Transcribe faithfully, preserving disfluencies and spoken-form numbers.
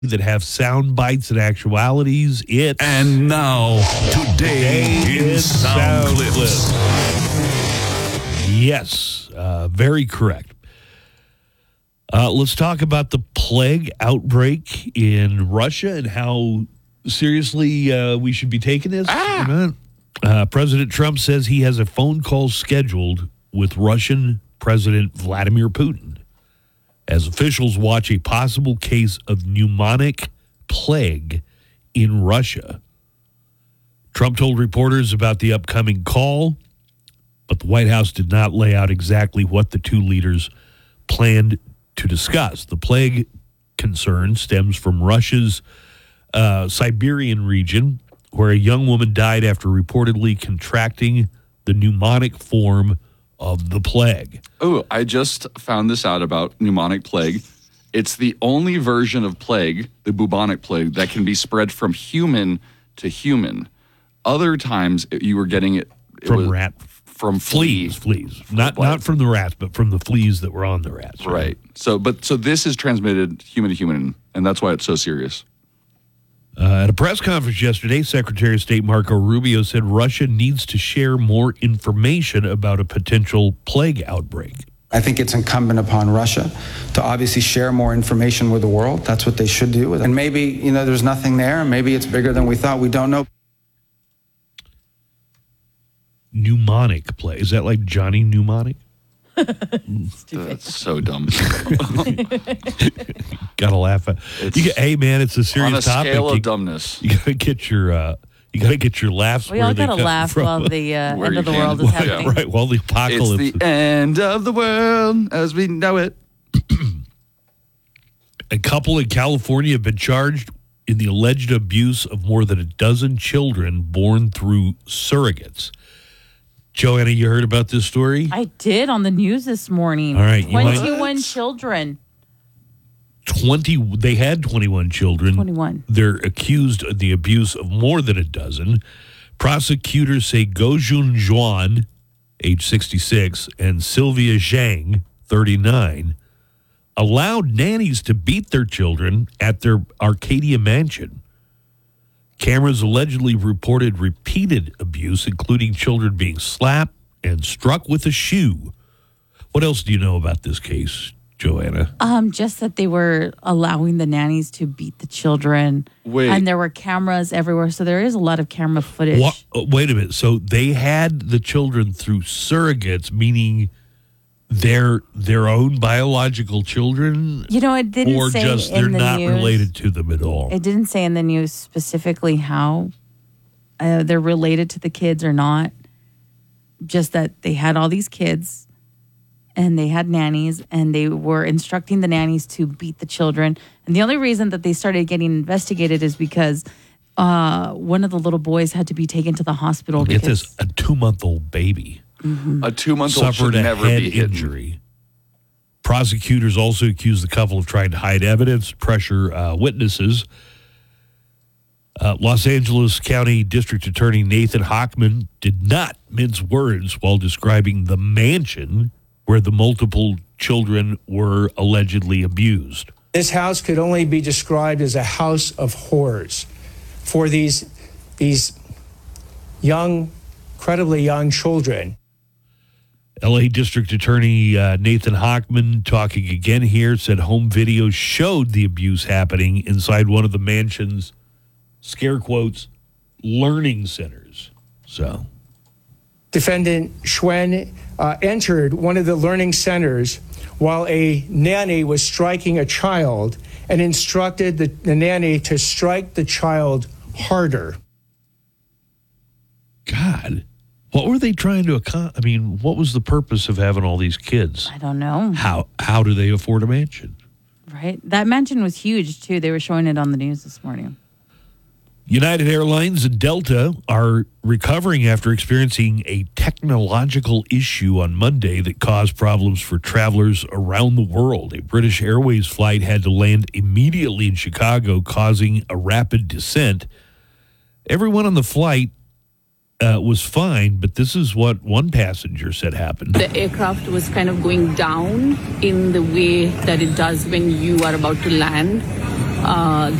that have sound bites and actualities. It's And now, today, Today in in Sound, Sound Clips. Clips. Yes, uh, very correct. Uh, let's talk about the plague outbreak in Russia and how seriously uh, we should be taking this. Ah. Uh, President Trump says he has a phone call scheduled with Russian President Vladimir Putin as officials watch a possible case of pneumonic plague in Russia. Trump told reporters about the upcoming call, but the White House did not lay out exactly what the two leaders planned to discuss. The plague concern stems from Russia's uh, Siberian region, where a young woman died after reportedly contracting the pneumonic form of the plague. Oh, I just found this out about pneumonic plague. It's the only version of plague, the bubonic plague, that can be spread from human to human. Other times you were getting it, it From was rat. from flea. Fleas, fleas. Not not from the rats, but from the fleas that were on the rats. Right. So, but so this is transmitted human to human, and that's why it's so serious. Uh, at a press conference yesterday, Secretary of State Marco Rubio said Russia needs to share more information about a potential plague outbreak. I think it's incumbent upon Russia to obviously share more information with the world. That's what they should do. And maybe, you know, there's nothing there. Maybe it's bigger than we thought. We don't know. Pneumonic plague. Is that like Johnny Mnemonic? That's so dumb. Gotta laugh at. You get, hey man, it's a serious On a topic. scale you, of dumbness. you gotta get your uh, you gotta get your laughs. We where all they gotta come laugh from. while the uh, Where end you of the can. world is Yeah. happening. right. While the apocalypse. It's the end of the world as we know it. A couple in California have been charged in the alleged abuse of more than a dozen children born through surrogates. Joanna, you heard about this story? I did on the news this morning. All right, you might- twenty-one children. twenty. They had twenty-one children. twenty-one. They're accused of the abuse of more than a dozen. Prosecutors say Gojun Zhuan, age sixty-six, and Sylvia Zhang, thirty-nine, allowed nannies to beat their children at their Arcadia mansion. Cameras allegedly reported repeated abuse, including children being slapped and struck with a shoe. What else do you know about this case, Joanna? Um, just that they were allowing the nannies to beat the children. Wait. And there were cameras everywhere. So there is a lot of camera footage. What, uh, wait a minute. So they had the children through surrogates, meaning they're their own biological children, You know, it didn't or say just in they're the not news, related to them at all. It didn't say in the news specifically how uh, they're related to the kids or not. Just that they had all these kids and they had nannies and they were instructing the nannies to beat the children. And the only reason that they started getting investigated is because uh, one of the little boys had to be taken to the hospital. Get because this: a two-month-old baby A two-month-old should suffered a never head be hidden. injury. Prosecutors also accused the couple of trying to hide evidence, pressure uh, witnesses. Uh, Los Angeles County District Attorney Nathan Hochman did not mince words while describing the mansion where the multiple children were allegedly abused. This house could only be described as a house of horrors for these, these young, incredibly young children. L A District Attorney uh, Nathan Hochman, talking again here, said home videos showed the abuse happening inside one of the mansion's, scare quotes, learning centers. So, Defendant Schwen uh, entered one of the learning centers while a nanny was striking a child and instructed the, the nanny to strike the child harder. God, what were they trying to accomplish? I mean, what was the purpose of having all these kids? I don't know. How how do they afford a mansion? Right? That mansion was huge, too. They were showing it on the news this morning. United Airlines and Delta are recovering after experiencing a technological issue on Monday that caused problems for travelers around the world. A British Airways flight had to land immediately in Chicago, causing a rapid descent. Everyone on the flight uh, was fine, but this is what one passenger said happened. The aircraft was kind of going down in the way that it does when you are about to land. uh,